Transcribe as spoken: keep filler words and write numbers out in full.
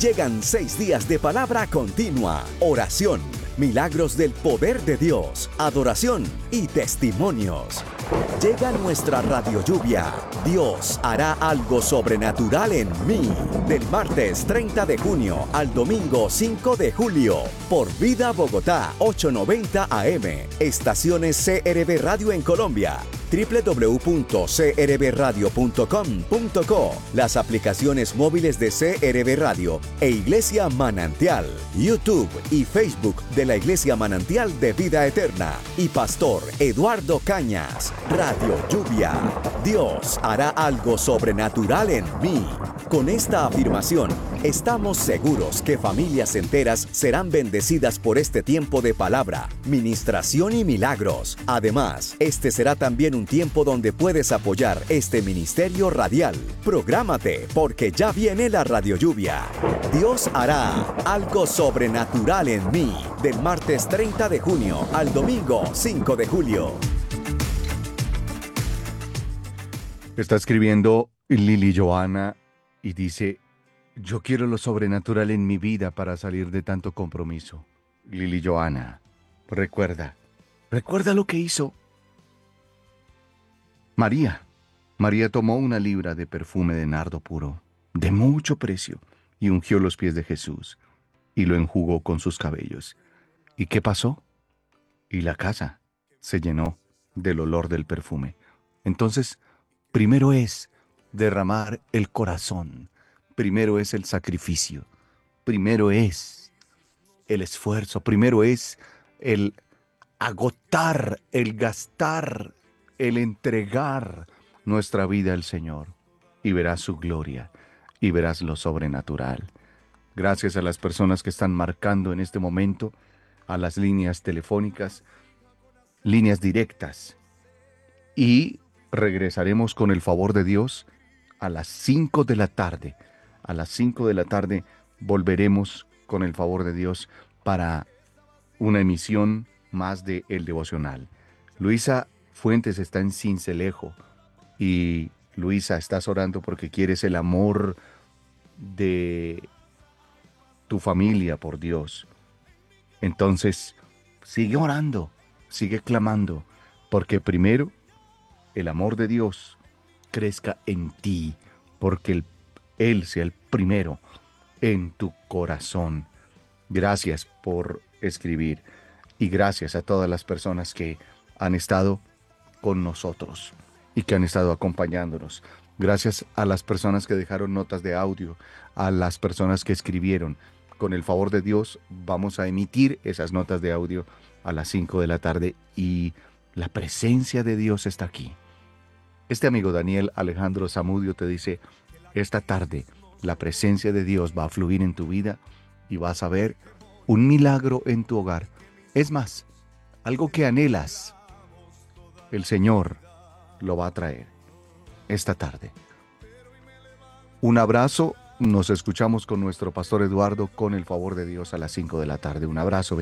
Llegan seis días de palabra continua, oración, milagros del poder de Dios, adoración y testimonios. Llega nuestra Radio Lluvia. Dios hará algo sobrenatural en mí. Del martes treinta de junio al domingo cinco de julio. Por Vida Bogotá, ochocientos noventa A M. Estaciones C R B Radio en Colombia. doble u doble u doble u punto c r b radio punto com punto co. Las aplicaciones móviles de C R B Radio e Iglesia Manantial. YouTube y Facebook de la Iglesia Manantial de Vida Eterna. Y Pastor Eduardo Cañas. Radio Lluvia. Dios hará algo sobrenatural en mí. Con esta afirmación, estamos seguros que familias enteras serán bendecidas por este tiempo de palabra, ministración y milagros. Además, este será también un tiempo donde puedes apoyar este ministerio radial. Prográmate, porque ya viene la Radio Lluvia. Dios hará algo sobrenatural en mí. Del martes treinta de junio al domingo cinco de julio. Está escribiendo Lili Joana y dice: yo quiero lo sobrenatural en mi vida para salir de tanto compromiso. Lili Joana, recuerda, recuerda lo que hizo María. María tomó una libra de perfume de nardo puro, de mucho precio, y ungió los pies de Jesús, y lo enjugó con sus cabellos. ¿Y qué pasó? Y la casa se llenó del olor del perfume. Entonces, primero es derramar el corazón, primero es el sacrificio, primero es el esfuerzo, primero es el agotar, el gastar, el entregar nuestra vida al Señor, y verás su gloria y verás lo sobrenatural. Gracias a las personas que están marcando en este momento, a las líneas telefónicas, líneas directas, y regresaremos con el favor de Dios a las cinco de la tarde. A las cinco de la tarde volveremos con el favor de Dios para una emisión más de El Devocional. Luisa Fuentes está en Sincelejo. Y Luisa, estás orando porque quieres el amor de tu familia por Dios. Entonces, sigue orando, sigue clamando, porque primero el amor de Dios crezca en ti, porque el, Él sea el primero en tu corazón. Gracias por escribir y gracias a todas las personas que han estado con nosotros y que han estado acompañándonos. Gracias a las personas que dejaron notas de audio, a las personas que escribieron. Con el favor de Dios vamos a emitir esas notas de audio a las cinco de la tarde y la presencia de Dios está aquí. Este amigo Daniel Alejandro Zamudio te dice: esta tarde la presencia de Dios va a fluir en tu vida y vas a ver un milagro en tu hogar. Es más, algo que anhelas, el Señor lo va a traer esta tarde. Un abrazo, nos escuchamos con nuestro pastor Eduardo con el favor de Dios a las cinco de la tarde. Un abrazo.